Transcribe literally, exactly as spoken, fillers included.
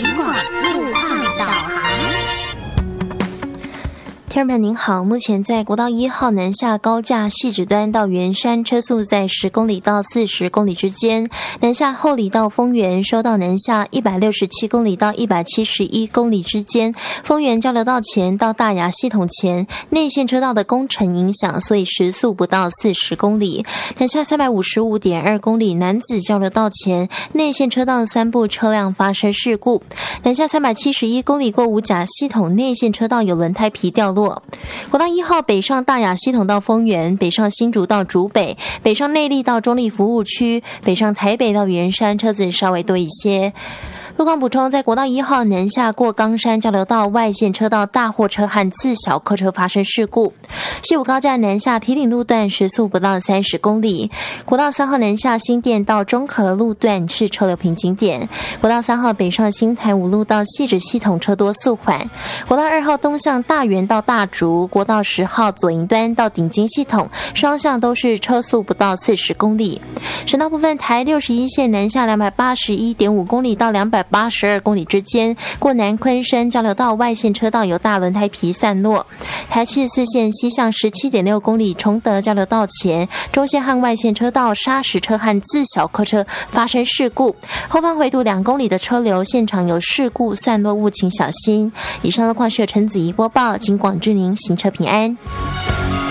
警广路况导航。 听众朋友您好，目前在国道一号南下高架汐止端到圆山，车速在十公里到四十公里之间；南下后里到丰原，收到南下一百六十七公里到一百七十一公里之间。丰原交流道前到大雅系统前，内线车道的工程影响，所以时速不到四十公里。南下三百五十五点二公里，南子交流道前，内线车道三部车辆发生事故。南下三百七十一公里过五甲系统，内线车道有轮胎皮掉落。国道一号北上大雅系统到丰原，北上新竹到竹北，北上内壢到中壢服务区，北上台北到圆山，车子稍微多一些。路况补充，在国道一号南下过冈山交流道外线车道大货车和自小客车发生事故。西武高架南下堤岭路段时速不到三十公里。国道三号南下新店到中和路段是车流瓶颈点。国道三号北上新台五路到汐止系统车多速缓。国道二号东向大园到大竹，国道十号左营端到顶金系统双向都是车速不到四十公里。省道部分，台六十一线南下两百八十一点五公里到两百八十二公里之间，过南昆山交流道外线车道有大轮胎皮散落。台七十四线西向十七点六公里，崇德交流道前，中线和外线车道砂石车和自小客车发生事故，后方回堵两公里的车流，现场有事故散落物，请小心。以上的况是由陈子怡播报，请广祝您行车平安。